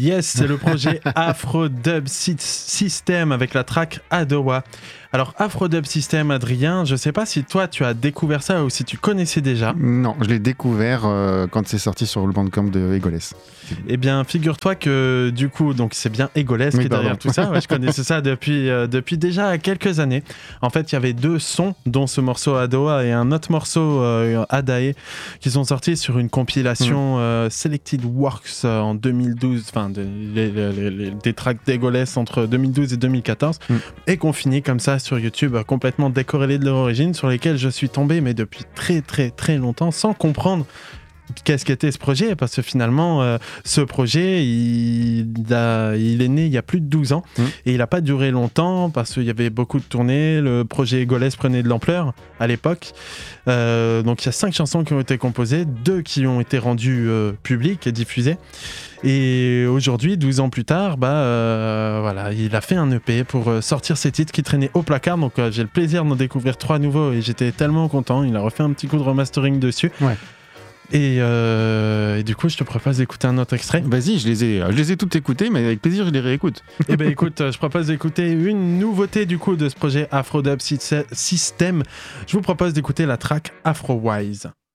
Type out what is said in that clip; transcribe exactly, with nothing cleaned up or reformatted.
Yes, c'est le projet Afro-Dub System avec la track Adowa. Alors, Afro-Dub System, Adrien, je sais pas si toi tu as découvert ça ou si tu connaissais déjà. Non, je l'ai découvert euh, quand c'est sorti sur le Bandcamp de Egoless. Eh bien, figure-toi que du coup, donc c'est bien Egoless oui, qui est pardon. derrière tout ça. Ouais, je connaissais ça depuis, euh, depuis déjà quelques années. En fait, il y avait deux sons, dont ce morceau Adowa et un autre morceau euh, Adae, qui sont sortis sur une compilation mmh. euh, Selected Works euh, en deux mille douze, enfin de, les, les, les, des tracks d'Egoless entre deux mille douze et deux mille quatorze, mmh. et qu'on finit comme ça sur YouTube, complètement décorrélés de leur origine, sur lesquels je suis tombé, mais depuis très très très longtemps, sans comprendre qu'est-ce qu'était ce projet, parce que finalement euh, ce projet il, a, il est né il y a plus de douze ans mmh. et il n'a pas duré longtemps parce qu'il y avait beaucoup de tournées, le projet Egoless prenait de l'ampleur à l'époque, euh, donc il y a cinq chansons qui ont été composées, deux qui ont été rendues euh, publiques et diffusées, et aujourd'hui, douze ans plus tard, bah, euh, voilà, il a fait un E P pour euh, sortir ses titres qui traînaient au placard, donc euh, j'ai le plaisir d'en découvrir trois nouveaux et j'étais tellement content, il a refait un petit coup de remastering dessus. Ouais. Et, euh, et du coup, je te propose d'écouter un autre extrait. Vas-y, je les ai, je les ai toutes écoutées, mais avec plaisir, je les réécoute. Eh ben, écoute, je propose d'écouter une nouveauté du coup de ce projet Afro-Dub System. Je vous propose d'écouter la track Afro-Wise.